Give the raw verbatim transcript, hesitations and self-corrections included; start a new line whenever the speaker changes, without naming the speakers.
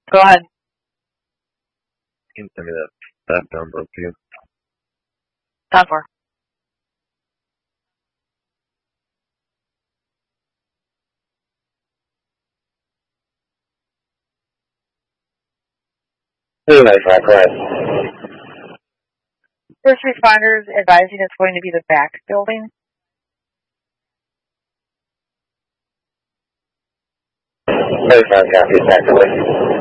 Go ahead.
You can send me that staff number too.
ten four.
Two nine five, correct.
First responders advising it's going to be the back building.
Thirty-five copies, actively.